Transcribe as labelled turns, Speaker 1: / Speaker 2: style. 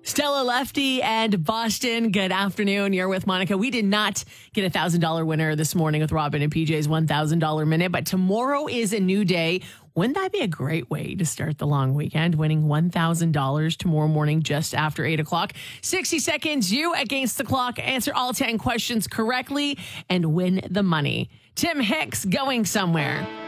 Speaker 1: Stella Lefty and Boston, good afternoon. You're with Monica. We did not get a $1,000 winner this morning with Robin and PJ's $1,000 minute, but tomorrow is a new day. Wouldn't that be a great way to start the long weekend? Winning $1,000 tomorrow morning just after 8 o'clock. 60 seconds, you against the clock. Answer all 10 questions correctly and win the money. Tim Hicks, Going Somewhere.